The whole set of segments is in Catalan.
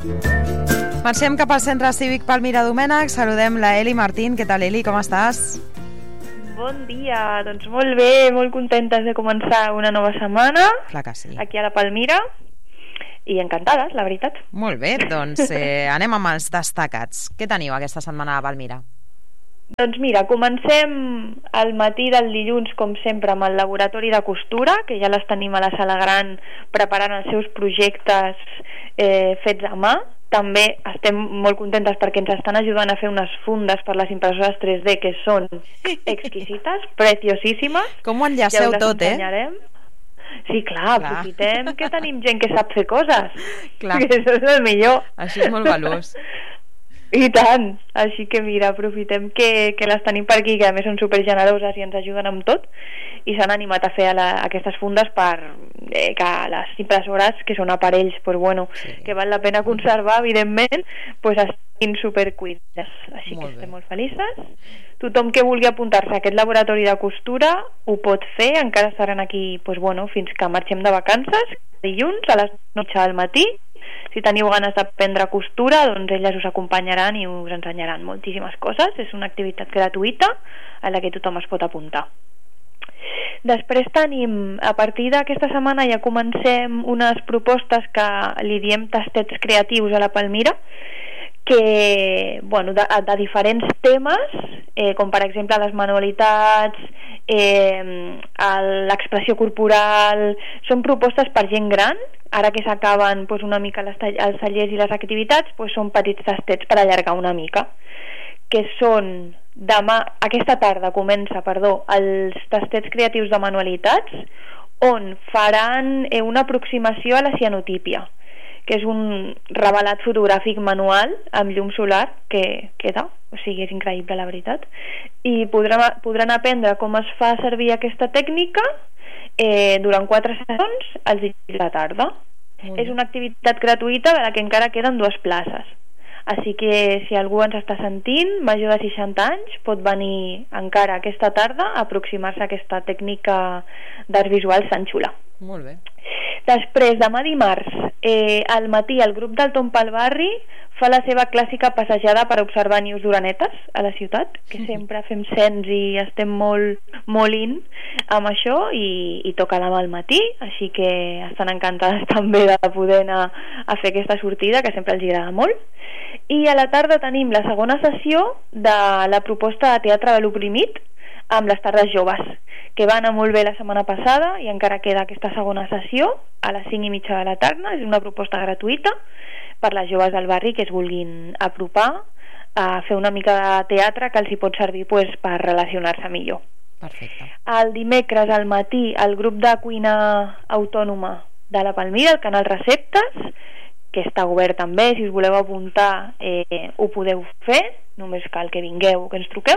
Marxem cap al Centre Cívic Palmira Domènech. Saludem la Eli Martín. Què tal, Eli? Com estàs? Bon dia, doncs molt bé, molt contentes de començar una nova setmana. Clar que sí. Aquí a la Palmira, i encantades, la veritat. Molt bé, doncs anem amb els destacats. Què teniu aquesta setmana a Palmira? Doncs mira, comencem al matí del dilluns, com sempre, amb el laboratori de costura, que ja les tenim a la sala gran preparant els seus projectes fets a mà. També estem molt contentes perquè ens estan ajudant a fer unes fundes per les impressores 3D que són exquisites, preciosíssimes. Com ho enllaceu tot, Sí, clar, aprofitem que tenim gent que sap fer coses. Clar. Que això és el millor. Això és molt valuós. I tant, així que mira, aprofitem que les tenim per aquí, que a més són supergeneroses i ens ajuden amb tot, i s'han animat a fer aquestes fundes per que les impressores, que són aparells pues, bueno, sí, que val la pena conservar, evidentment, pues estiguin supercuides. Així que estem molt felices. Tothom que vulgui apuntar-se a aquest laboratori de costura ho pot fer, encara estaran aquí pues, bueno, fins que marxem de vacances, dilluns a les 9 del matí. Si teniu ganes d'aprendre costura, doncs elles us acompanyaran i us ensenyaran moltíssimes coses. És una activitat gratuïta a la que tothom es pot apuntar. Després tenim, a partir d'aquesta setmana ja comencem unes propostes que li diem tastets creatius a la Palmira, que, bueno, de diferents temes, com per exemple les manualitats, l'expressió corporal. Són propostes per gent gran. Ara que s'acaben pues, una mica els tallers i les activitats, pues, són petits tastets per allargar una mica, que són aquesta tarda comença, els tastets creatius de manualitats, on faran una aproximació a la cianotípia, que és un revelat fotogràfic manual amb llum solar que queda, o sigui, és increïble la veritat, i podran aprendre com es fa servir aquesta tècnica durant 4 sessions als dies de la tarda. És una activitat gratuïta de la que encara queden 2 places. Així que si algú ens està sentint, major de 60 anys, pot venir encara aquesta tarda a aproximar-se a aquesta tècnica d'arts visuals tan xula. Molt bé. Després, demà dimarts, al matí, el grup del Tom pel Barri fa la seva clàssica passejada per observar nius d'orenetes a la ciutat, que sempre fem cens i estem molt in amb això, i toca demà al matí, així que estan encantades també de poder anar a fer aquesta sortida, que sempre els agrada molt. I a la tarda tenim la segona sessió de la proposta de teatre de l'oprimit amb les tardes joves, que va anar molt bé la setmana passada i encara queda aquesta segona sessió a les 5:30 de la tarda. És una proposta gratuïta per les joves del barri que es vulguin apropar a fer una mica de teatre que els hi pot servir pues, per relacionar-se millor. Perfecte. El dimecres al matí el grup de cuina autònoma de la Palmira, el canal Receptes, que està obert també, si us voleu apuntar ho podeu fer, només cal que vingueu, que ens truqueu.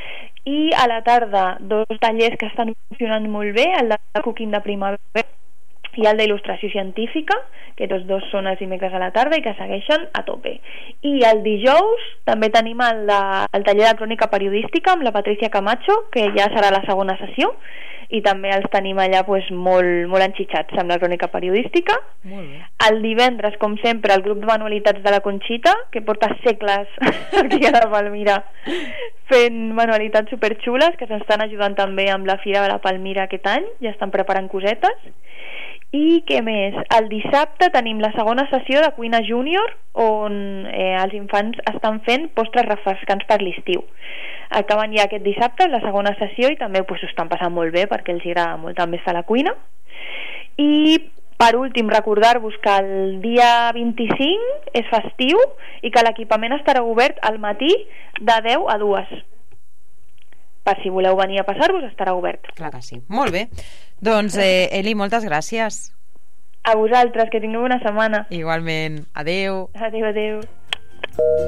I a la tarda 2 tallers que estan funcionant molt bé, el de cooking de primavera i el d'il·lustració científica, que tots 2 són els dimecres a la tarda i que segueixen a tope. I el dijous també tenim el taller de crònica periodística amb la Patricia Camacho, que ja serà la segona sessió, i també els tenim allà pues, molt enxitxats amb la crònica periodística. Molt bé. El divendres, com sempre, el grup de manualitats de la Conxita, que porta segles aquí a la Palmira fent manualitats superxules, que s'estan ajudant també amb la Fira de la Palmira aquest any, ja estan preparant cosetes. I què més? El dissabte tenim la segona sessió de cuina júnior, on els infants estan fent postres refrescants per l'estiu. Acaben ja aquest dissabte la segona sessió i també pues, ho estan passant molt bé perquè els agrada molt també estar a la cuina. I per últim recordar-vos que el dia 25 és festiu i que l'equipament estarà obert al matí de 10 a 2. Per si voleu venir a passar-vos estarà obert. Clar que sí. Molt bé. Doncs Eli, moltes gràcies. A vosaltres, que tingueu una setmana. Igualment. Adeu. Adeu.